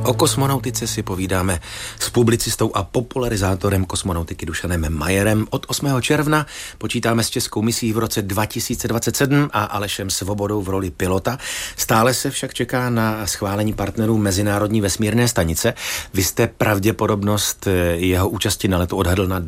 O kosmonautice si povídáme s publicistou a popularizátorem kosmonautiky Dušanem Majerem. Od 8. června počítáme s českou misí v roce 2027 a Alešem Svobodou v roli pilota. Stále se však čeká na schválení partnerů Mezinárodní vesmírné stanice. Vy jste pravděpodobnost jeho účasti na letu odhadl na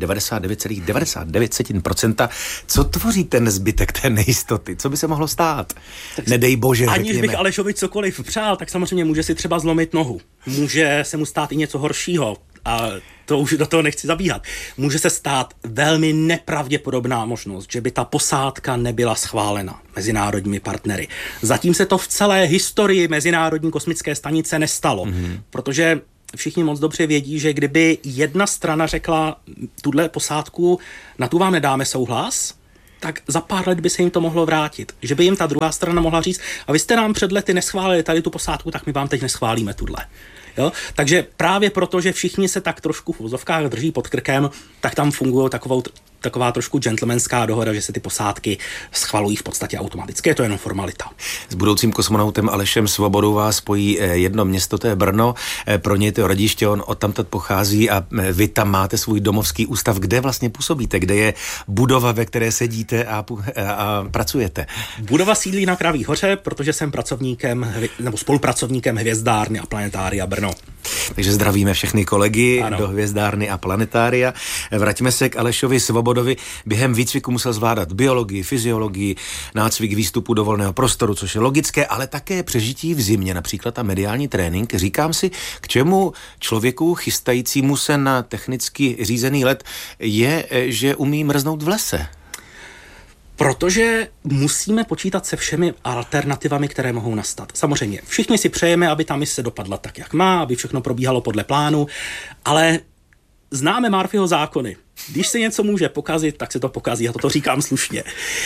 99,99%. Co tvoří ten zbytek té nejistoty? Co by se mohlo stát? Nedej bože, aniž řekněme. bych Alešovi cokoliv přál, tak samozřejmě může si třeba zlomit nohu. Může se mu stát i něco horšího a to už do toho nechci zabíhat. Může se stát velmi nepravděpodobná možnost, že by ta posádka nebyla schválena mezinárodními partnery. Zatím se to v celé historii Mezinárodní kosmické stanice nestalo, protože všichni moc dobře vědí, že kdyby jedna strana řekla tuhle posádku, na tu vám nedáme souhlas, tak za pár let by se jim to mohlo vrátit. Že by jim ta druhá strana mohla říct, a vy jste nám před lety neschválili tady tu posádku, tak my vám teď neschválíme tuhle. Jo? Takže právě proto, že všichni se tak trošku v vozovkách drží pod krkem, tak tam funguje taková trošku gentlemanská dohoda, že se ty posádky schvalují v podstatě automaticky. Je to jenom formalita. S budoucím kosmonautem Alešem Svobodou vás spojí jedno město, to je Brno. Pro něj to rodiště, on odtamtud pochází a vy tam máte svůj domovský ústav. Kde vlastně působíte? Kde je budova, ve které sedíte a pracujete? Budova sídlí na Kraví hoře, protože jsem pracovníkem nebo spolupracovníkem Hvězdárny a Planetária Brno. Takže zdravíme všechny kolegy do Hvězdárny a Planetária. Vraťme se k Alešovi Svobodovi. Během výcviku musel zvládat biologii, fyziologii, nácvik výstupu do volného prostoru, což je logické, ale také přežití v zimě, například a mediální trénink. Říkám si, k čemu člověku chystajícímu se na technicky řízený let je, že umí mrznout v lese. Protože musíme počítat se všemi alternativami, které mohou nastat. Samozřejmě, všichni si přejeme, aby ta mise dopadla tak, jak má, aby všechno probíhalo podle plánu, ale známe Murphyho zákony. Když se něco může pokazit, tak se to pokazí, a toto říkám slušně.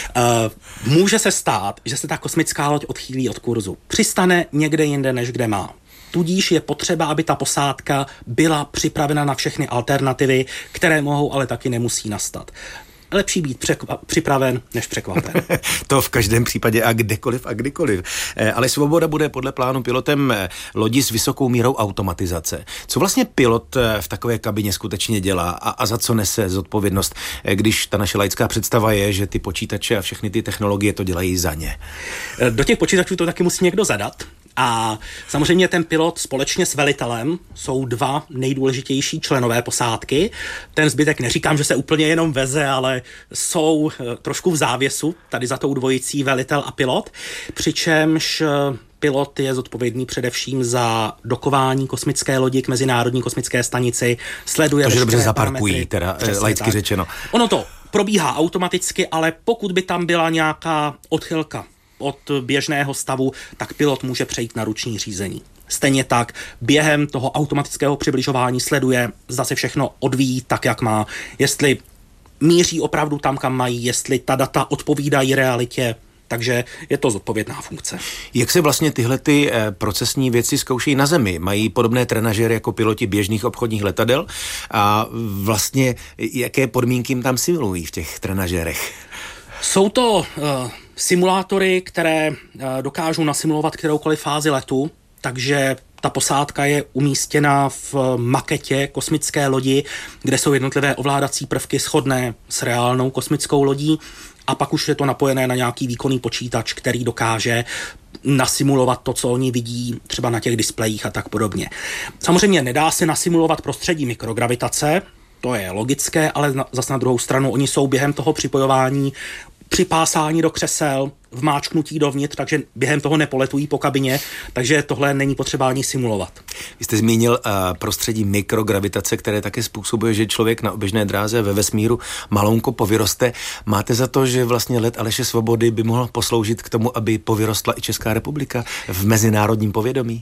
Může se stát, že se ta kosmická loď odchýlí od kurzu. Přistane někde jinde, než kde má. Tudíž je potřeba, aby ta posádka byla připravena na všechny alternativy, které mohou, ale taky nemusí nastat. Lepší být připraven, než překvapen. To v každém případě a kdekoliv a kdykoliv. Ale Svoboda bude podle plánu pilotem lodi s vysokou mírou automatizace. Co vlastně pilot v takové kabině skutečně dělá a za co nese zodpovědnost, když ta naše laická představa je, že ty počítače a všechny ty technologie to dělají za ně? Do těch počítačů to taky musí někdo zadat. A samozřejmě ten pilot společně s velitelem jsou dva nejdůležitější členové posádky. Ten zbytek neříkám, že se úplně jenom veze, ale jsou trošku v závěsu tady za tou dvojicí velitel a pilot. Přičemž pilot je zodpovědný především za dokování kosmické lodi k Mezinárodní kosmické stanici. Sleduje to, že dobře zaparkují, teda laicky řečeno. Ono to probíhá automaticky, ale pokud by tam byla nějaká odchylka od běžného stavu, tak pilot může přejít na ruční řízení. Stejně tak během toho automatického přibližování sleduje, zda se všechno odvíjí tak, jak má, jestli míří opravdu tam, kam mají, jestli ta data odpovídají realitě, takže je to zodpovědná funkce. Jak se vlastně tyhle ty procesní věci zkoušejí na Zemi? Mají podobné trenažery jako piloti běžných obchodních letadel? A vlastně jaké podmínky jim tam simulují v těch trenažerech? Jsou to simulátory, které dokážou nasimulovat kteroukoliv fázi letu, takže ta posádka je umístěna v maketě kosmické lodi, kde jsou jednotlivé ovládací prvky shodné s reálnou kosmickou lodí a pak už je to napojené na nějaký výkonný počítač, který dokáže nasimulovat to, co oni vidí třeba na těch displejích a tak podobně. Samozřejmě nedá se nasimulovat prostředí mikrogravitace, to je logické, ale zase na druhou stranu oni jsou během toho připojování připásání do křesel, vmáčknutí dovnitř, takže během toho nepoletují po kabině, takže tohle není potřeba ani simulovat. Vy jste zmínil prostředí mikrogravitace, které také způsobuje, že člověk na oběžné dráze ve vesmíru malounko povyroste. Máte za to, že vlastně let Aleše Svobody by mohl posloužit k tomu, aby povyrostla i Česká republika v mezinárodním povědomí?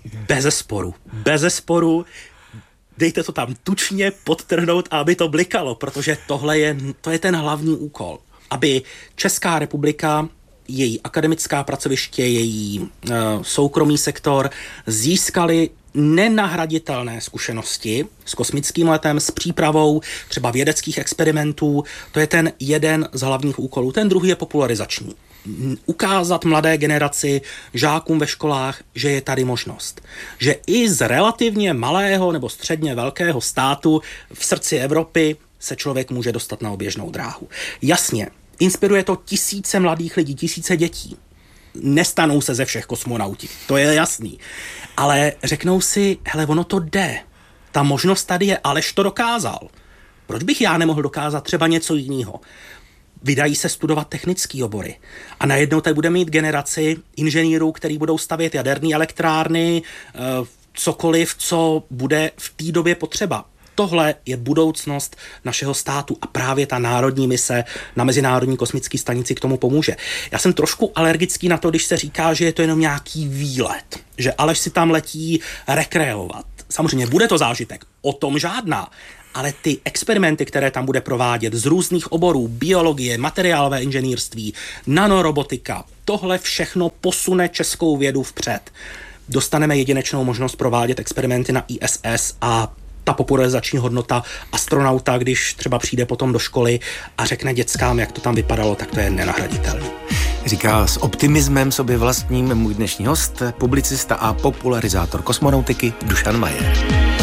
Bezesporu. Dejte to tam tučně podtrhnout, aby to blikalo, protože to je ten hlavní úkol. Aby Česká republika, její akademická pracoviště, její soukromý sektor získali nenahraditelné zkušenosti s kosmickým letem, s přípravou třeba vědeckých experimentů. To je ten jeden z hlavních úkolů. Ten druhý je popularizační. ukázat mladé generaci, žákům ve školách, že je tady možnost. Že i z relativně malého nebo středně velkého státu v srdci Evropy se člověk může dostat na oběžnou dráhu. Jasně, inspiruje to tisíce mladých lidí, tisíce dětí. Nestanou se ze všech kosmonauti, to je jasný. Ale řeknou si, hele, ono to jde. Ta možnost tady je, Aleš to dokázal. Proč bych já nemohl dokázat třeba něco jiného? Vydají se studovat technické obory. A najednou tady bude mít generaci inženýrů, který budou stavět jaderné elektrárny, cokoliv, co bude v té době potřeba. Tohle je budoucnost našeho státu a právě ta národní mise na Mezinárodní kosmické stanici k tomu pomůže. Já jsem trošku alergický na to, když se říká, že je to jenom nějaký výlet, že Aleš si tam letí rekreovat. Samozřejmě bude to zážitek, o tom žádná, ale ty experimenty, které tam bude provádět z různých oborů, biologie, materiálové inženýrství, nanorobotika, tohle všechno posune českou vědu vpřed. Dostaneme jedinečnou možnost provádět experimenty na ISS a ta popularizační hodnota astronauta, když třeba přijde potom do školy a řekne dětskám, jak to tam vypadalo, tak to je nenahraditelné. Říká s optimismem sobě vlastním můj dnešní host, publicista a popularizátor kosmonautiky Dušan Majer.